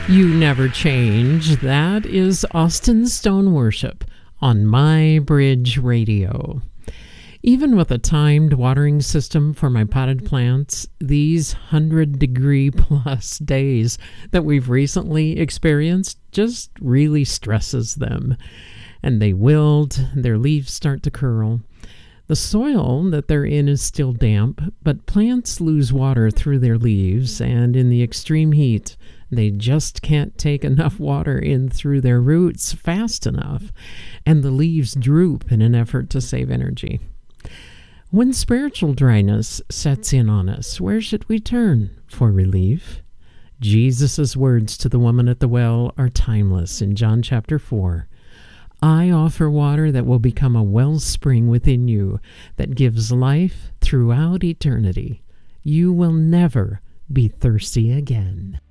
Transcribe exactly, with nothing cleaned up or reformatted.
You Never Change. That is Austin Stone Worship on My Bridge Radio. Even with a timed watering system for my potted plants, these one hundred degree plus days that we've recently experienced just really stresses them. And they wilt, their leaves start to curl. The soil that they're in is still damp, but plants lose water through their leaves, and in the extreme heat, they just can't take enough water in through their roots fast enough, and the leaves droop in an effort to save energy. When spiritual dryness sets in on us, where should we turn for relief? Jesus' words to the woman at the well are timeless in John chapter four. I offer water that will become a wellspring within you that gives life throughout eternity. You will never be thirsty again.